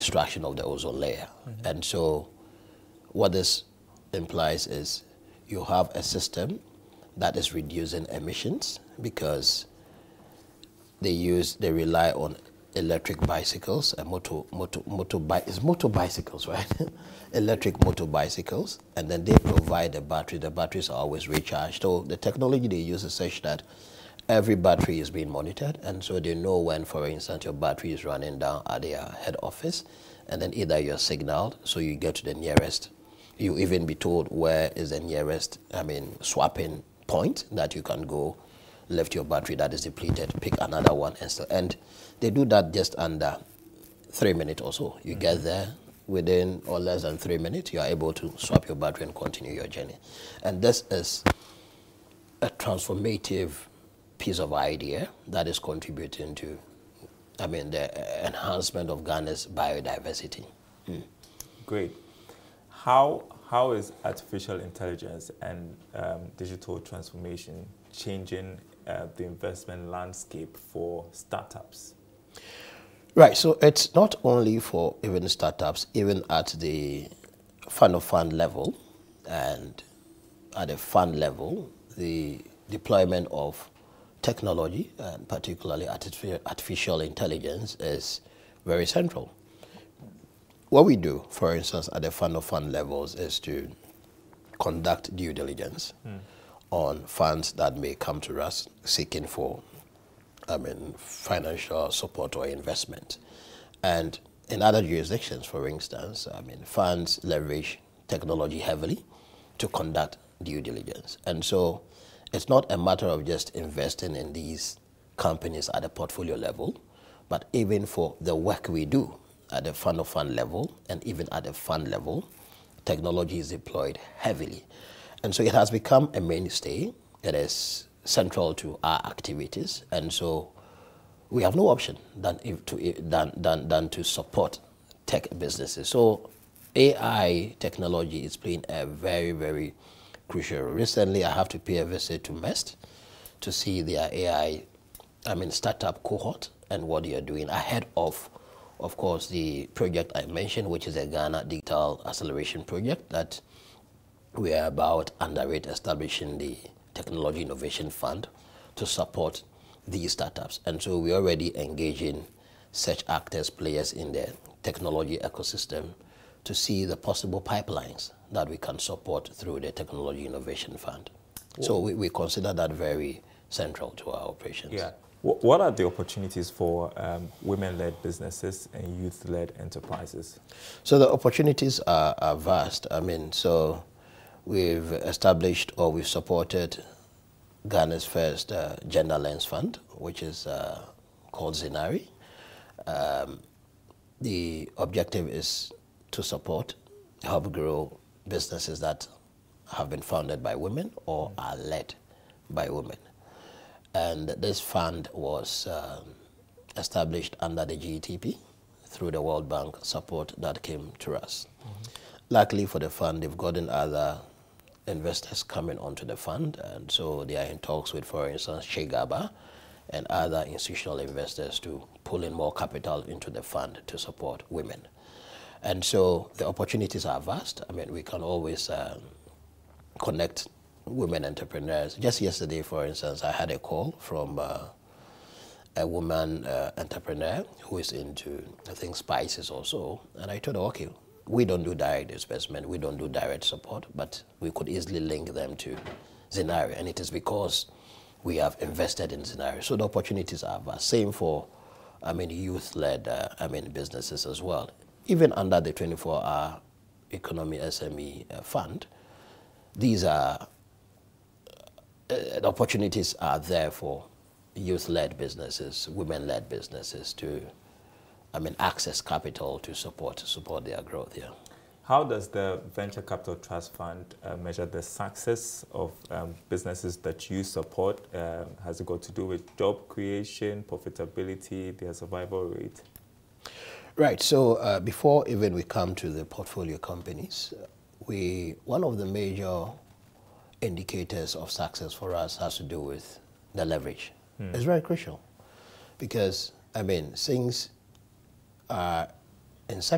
destruction of the ozone layer. And so what this implies is you have a system that is reducing emissions because they rely on electric bicycles and motorbicycles, right? Electric motor bicycles, and then they provide a battery. The batteries are always recharged. So the technology they use is such that every battery is being monitored, and so they know when, for instance, your battery is running down at their head office, and then either you're signaled, so you get to the nearest. You even be told where is the nearest, swapping point that you can go, left your battery that is depleted, pick another one, and they do that just under 3 minutes or so. You get there within or less than 3 minutes, you are able to swap your battery and continue your journey. And this is a transformative piece of idea that is contributing to, the enhancement of Ghana's biodiversity. Great. How is artificial intelligence and digital transformation changing the investment landscape for startups? Right, so it's not only for even startups, even at the fund of fund level, and at the fund level, the deployment of technology, and particularly artificial intelligence, is very central. What we do, for instance, at the fund of fund levels is to conduct due diligence on funds that may come to us seeking for financial support or investment. And in other jurisdictions, for instance, funds leverage technology heavily to conduct due diligence. And so it's not a matter of just investing in these companies at the portfolio level, but even for the work we do at the fund of fund level and even at the fund level, technology is deployed heavily. And so it has become a mainstay. It is central to our activities. And so we have no option than to support tech businesses. So AI technology is playing a very, very crucial role. Recently, I have to pay a visit to MEST to see their AI, startup cohort and what they are doing ahead of course, the project I mentioned, which is a Ghana Digital Acceleration Project that we are about under it establishing the Technology Innovation Fund to support these startups. And so we're already engaging such actors, players in the technology ecosystem to see the possible pipelines that we can support through the Technology Innovation Fund. So we consider that very central to our operations. Yeah. What are the opportunities for women-led businesses and youth-led enterprises? So the opportunities are vast. So we've established or we've supported Ghana's first gender lens fund, which is called Zinari. The objective is to support, help grow businesses that have been founded by women or are led by women. And this fund was established under the GETP through the World Bank support that came to us. Luckily for the fund, they've gotten other investors coming onto the fund, and so they are in talks with, for instance, Chegaba and other institutional investors to pull in more capital into the fund to support women. And so the opportunities are vast. We can always connect women entrepreneurs. Just yesterday, for instance, I had a call from a woman entrepreneur who is into, I think, spices or so, and I told her, okay, we don't do direct disbursement, we don't do direct support, but we could easily link them to Zinari, and it is because we have invested in Zinari. So the opportunities are vast. Same for, youth-led, businesses as well. Even under the 24-hour Economy SME Fund, these are, the opportunities are there for youth-led businesses, women-led businesses to access capital to support their growth. Yeah. How does the Venture Capital Trust Fund measure the success of businesses that you support? Has it got to do with job creation, profitability, their survival rate? Right. So before even we come to the portfolio companies, one of the major indicators of success for us has to do with the leverage. It's very crucial because things are in